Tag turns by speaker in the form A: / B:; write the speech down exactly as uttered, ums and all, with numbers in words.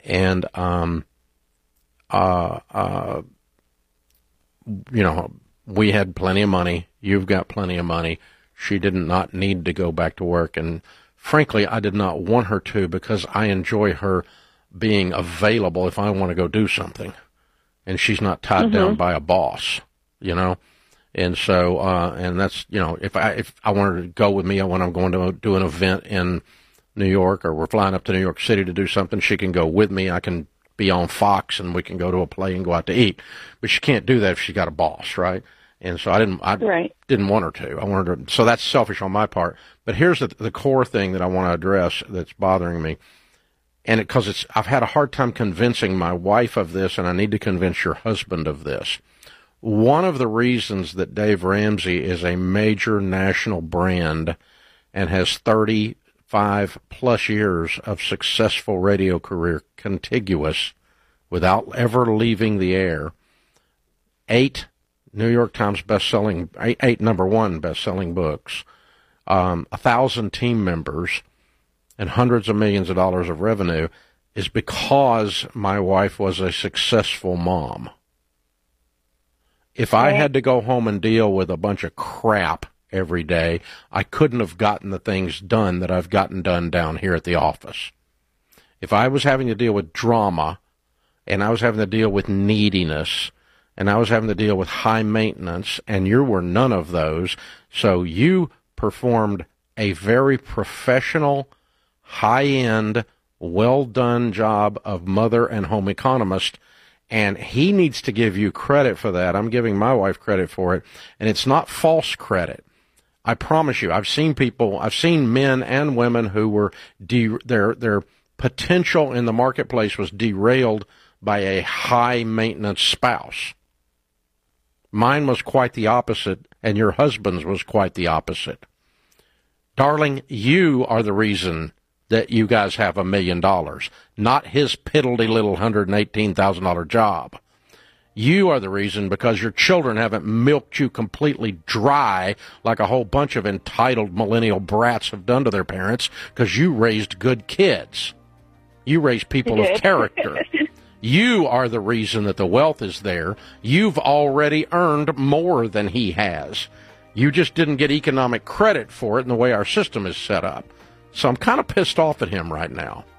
A: And, um, uh, uh, you know, we had plenty of money. You've got plenty of money. She did not need to go back to work. And frankly, I did not want her to, because I enjoy her being available if I want to go do something. And she's not tied mm-hmm. down by a boss, you know. And so, uh, and that's, you know, if I, if I want her to go with me when I'm going to do an event in New York, or we're flying up to New York City to do something, she can go with me. I can be on Fox and we can go to a play and go out to eat. But she can't do that if she's got a boss, right? And so I didn't, I
B: right.
A: didn't want her to. I wanted her, so that's selfish on my part. But here's the, the core thing that I want to address that's bothering me. And it, cause it's, I've had a hard time convincing my wife of this, and I need to convince your husband of this. One of the reasons that Dave Ramsey is a major national brand and has thirty-five plus years of successful radio career contiguous without ever leaving the air, eight New York Times best-selling, eight, eight number one best-selling books, um, a thousand team members, and hundreds of millions of dollars of revenue, is because my wife was a successful mom. If I had to go home and deal with a bunch of crap every day, I couldn't have gotten the things done that I've gotten done down here at the office. If I was having to deal with drama, and I was having to deal with neediness, and I was having to deal with high maintenance, and you were none of those, so you performed a very professional, high-end, well-done job of mother and home economist, and he needs to give you credit for that. I'm giving my wife credit for it, and it's not false credit. I promise you, I've seen people, I've seen men and women who were, de- their their potential in the marketplace was derailed by a high-maintenance spouse. Mine was quite the opposite, and your husband's was quite the opposite. Darling, you are the reason that you guys have a million dollars, not his piddly little one hundred eighteen thousand dollars job. You are the reason, because your children haven't milked you completely dry like a whole bunch of entitled millennial brats have done to their parents, because you raised good kids. You raised people of character. You are the reason that the wealth is there. You've already earned more than he has. You just didn't get economic credit for it in the way our system is set up. So I'm kind of pissed off at him right now.